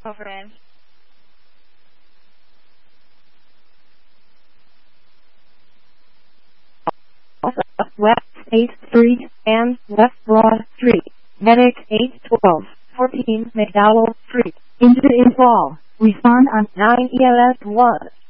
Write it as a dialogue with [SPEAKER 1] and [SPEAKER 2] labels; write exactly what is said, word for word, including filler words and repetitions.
[SPEAKER 1] Overend.
[SPEAKER 2] West eighth Street and West Broad Street. Medic eight twelve fourteen McDowell Street. Injured in fall. Respond on nine E M S one.